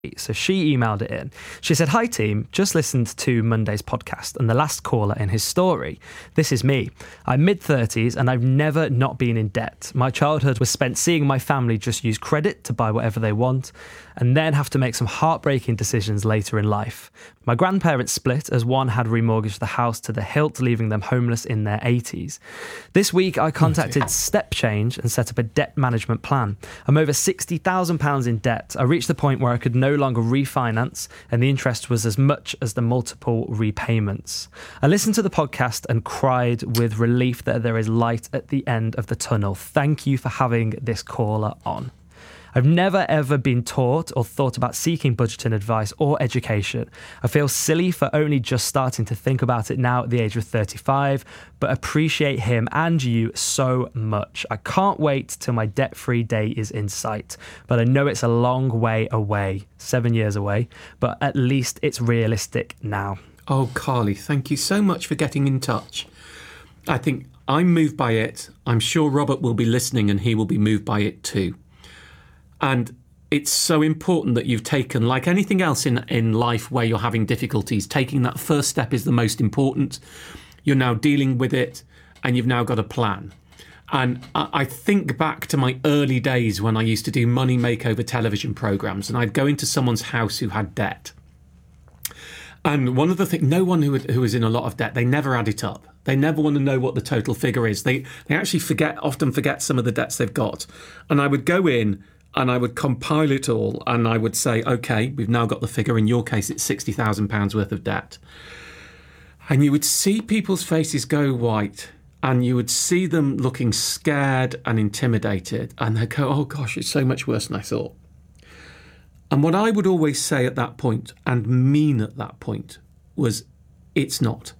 So she emailed it in. She said, "Hi team, just listened to Monday's podcast and the last caller in his story. This is me. I'm mid-30s and I've never not been in debt. My childhood was spent seeing my family just use credit to buy whatever they want and then have to make some heartbreaking decisions later in life. My grandparents split as one had remortgaged the house to the hilt, leaving them homeless in their 80s. This week I contacted StepChange and set up a debt management plan. I'm over £60,000 in debt. I reached the point where I could no longer refinance and the interest was as much as the multiple repayments. I listened to the podcast and cried with relief that there is light at the end of the tunnel. Thank you for having this caller on. I've never ever been taught or thought about seeking budgeting advice or education. I feel silly for only just starting to think about it now at the age of 35, but appreciate him and you so much. I can't wait till my debt-free day is in sight, but I know it's a long way away, 7 years away, but at least it's realistic now." Oh, Carly, thank you so much for getting in touch. I think I'm moved by it. I'm sure Robert will be listening and he will be moved by it too. And it's so important that you've taken, like anything else in life where you're having difficulties, taking that first step is the most important. You're now dealing with it and you've now got a plan. And I think back to my early days when I used to do money makeover television programmes and I'd go into someone's house who had debt. And one of the things, no one who was in a lot of debt, they never add it up. They never want to know what the total figure is. They actually often forget some of the debts they've got. And I would go in and I would compile it all and I would say, OK, we've now got the figure. In your case, it's £60,000 worth of debt. And you would see people's faces go white and you would see them looking scared and intimidated. And they'd go, oh, gosh, it's so much worse than I thought. And what I would always say at that point and mean at that point was, it's not.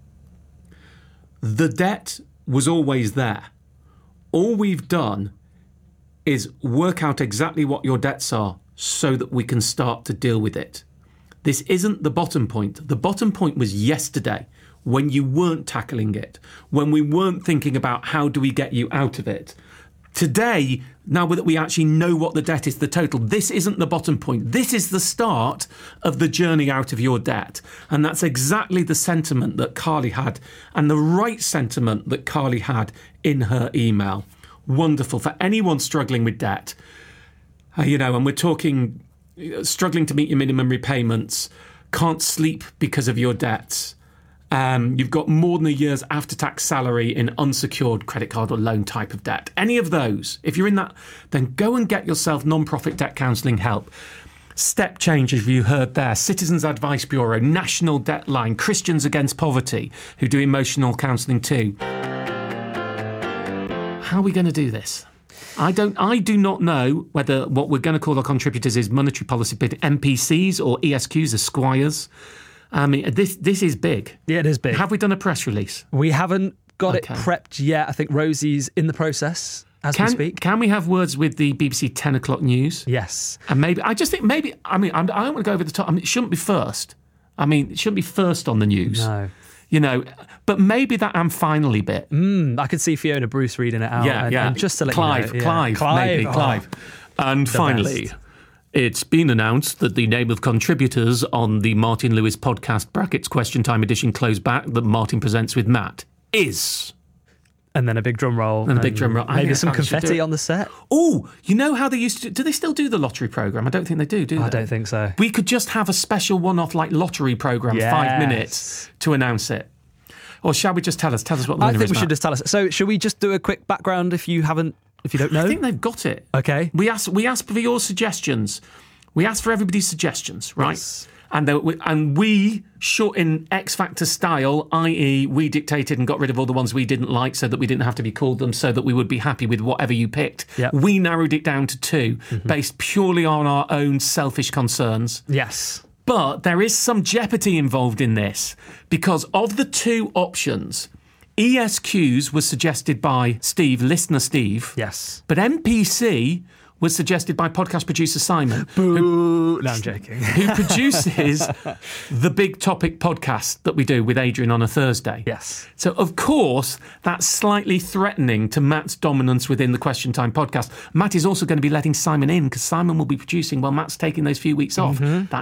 The debt was always there. All we've done is work out exactly what your debts are so that we can start to deal with it. This isn't the bottom point. The bottom point was yesterday when you weren't tackling it, when we weren't thinking about how do we get you out of it. Today, now that we actually know what the debt is, the total, this isn't the bottom point. This is the start of the journey out of your debt. And that's exactly the sentiment that Carly had and the right sentiment that Carly had in her email. Wonderful for anyone struggling with debt, and we're talking struggling to meet your minimum repayments, can't sleep because of your debts. You've got more than a year's after-tax salary in unsecured credit card or loan type of debt. Any of those, if you're in that, then go and get yourself non-profit debt counselling help. StepChange, as you heard there, Citizens Advice Bureau, National Debt Line, Christians Against Poverty, who do emotional counselling too. How are we going to do this? I do not know whether what we're going to call our contributors is monetary policy MPCs or ESQs, Esquires. I mean, this is big. Yeah, it is big. Have we done a press release? We haven't got it prepped yet. I think Rosie's in the process as we speak. Can we have words with the BBC 10 o'clock news? Yes. And maybe, I don't want to go over the top. It shouldn't be first. It shouldn't be first on the news. No. But maybe that "and finally" bit. I could see Fiona Bruce reading it out. And just to let Clive, you know. Clive. And finally, it's been announced that the name of contributors on the Martin Lewis podcast brackets Question Time edition close back that Martin presents with Matt is... And then a big drum roll. Maybe some confetti on the set. Oh, you know how they used to... Do they still do the lottery programme? I don't think they do they? I don't think so. We could just have a special one-off lottery programme, 5 minutes, to announce it. Or shall we just tell us? Tell us what the winner is. I think we should just tell us. So should we just do a quick background if you don't know? I think they've got it. Okay. We asked for your suggestions. We asked for everybody's suggestions, right? Yes. And we shot in X Factor style, i.e. we dictated and got rid of all the ones we didn't like so that we didn't have to be called them, so that we would be happy with whatever you picked. Yep. We narrowed it down to 2, based purely on our own selfish concerns. Yes. But there is some jeopardy involved in this, because of the 2 options, ESQs was suggested by listener Steve. Yes. But MPC was suggested by podcast producer Simon, No, I'm joking. who produces the Big Topic podcast that we do with Adrian on a Thursday. Yes. So, of course, that's slightly threatening to Matt's dominance within the Question Time podcast. Matt is also going to be letting Simon in because Simon will be producing while Matt's taking those few weeks off. That